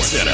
Center.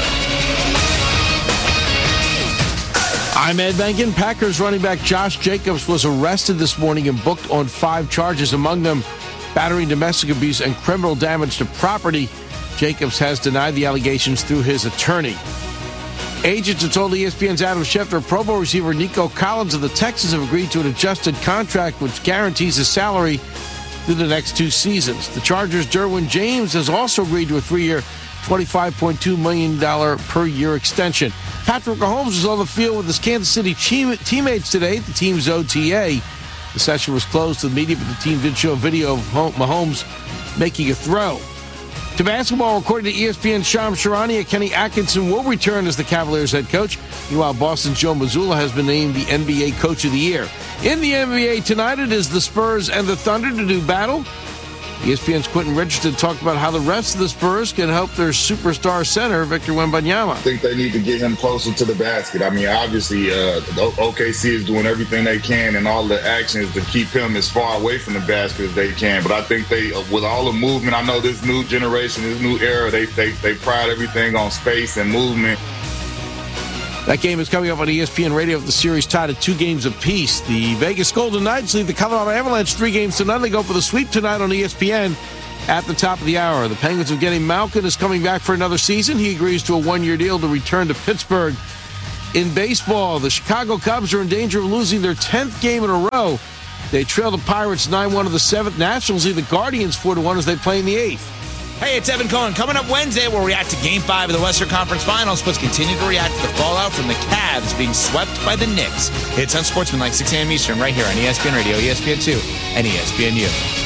I'm Ed Benkin. Packers running back Josh Jacobs was arrested this morning and booked on 5 charges, among them battery, domestic abuse, and criminal damage to property. Jacobs has denied the allegations through his attorney. Agents have told ESPN's Adam Schefter Pro Bowl receiver Nico Collins of the Texans have agreed to an adjusted contract which guarantees his salary through the next 2 seasons. The Chargers' Derwin James has also agreed to a 3-year, $25.2 million per year extension. Patrick Mahomes was on the field with his Kansas City teammates today at the team's OTA. The session was closed to the media, but the team did show a video of Mahomes making a throw. To basketball, according to ESPN's Shams Charania, Kenny Atkinson will return as the Cavaliers head coach. Meanwhile, Boston's Joe Mazzulla has been named the NBA Coach of the Year. In the NBA tonight, it is the Spurs and the Thunder to do battle. ESPN's Quentin Richardson talked about how the rest of the Spurs can help their superstar center, Victor Wembanyama. I think they need to get him closer to the basket. I mean, obviously, OKC is doing everything they can and all the actions to keep him as far away from the basket as they can. But I think they, with all the movement, I know this new generation, this new era, they pride everything on space and movement. That game is coming up on ESPN Radio with the series tied at 2 games apiece. The Vegas Golden Knights lead the Colorado Avalanche 3-0. They go for the sweep tonight on ESPN at the top of the hour. The Penguins of Evgeny Malkin is coming back for another season. He agrees to a 1-year deal to return to Pittsburgh. In baseball, the Chicago Cubs are in danger of losing their 10th game in a row. They trail the Pirates 9-1 of the 7th. Nationals lead the Guardians 4-1 as they play in the 8th. Hey, it's Evan Cohen. Coming up Wednesday, we'll react to Game 5 of the Western Conference Finals, plus continue to react to the fallout from the Cavs being swept by the Knicks. It's Unsportsmanlike, 6 a.m. Eastern, right here on ESPN Radio, ESPN2, and ESPNU.